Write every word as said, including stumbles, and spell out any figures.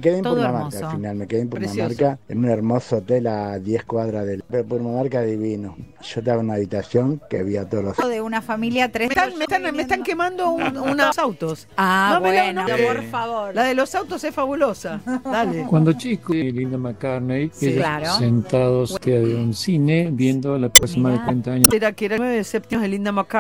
quedé en Todo Purmamarca hermoso. al final, me quedé en Precioso. Purmamarca, en un hermoso hotel a diez cuadras del... Pero Purmamarca divino. Yo estaba en una habitación que había todos los... De una familia, tres. Me están, me están, me están quemando un- unos autos. Ah, Dámelo, bueno. no, Sí. por favor. La de los autos es fabulosa. Dale. Cuando chico, Linda McCartney, Sí. ellos Claro. sentados de un cine viendo la próxima de Mirá. cuarenta años. Era que era nueve séptimos de Linda McCartney.